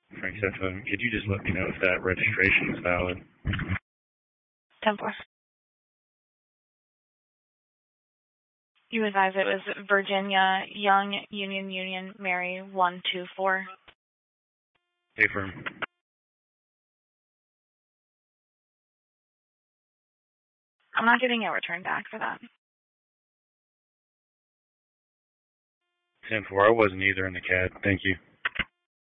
Frank Sefton, could you just let me know if that registration is valid? 10-4. You advise it was Virginia Young Union Mary 124. Hey, firm. I'm not getting a return back for that. 10-4, I wasn't either in the CAD. Thank you.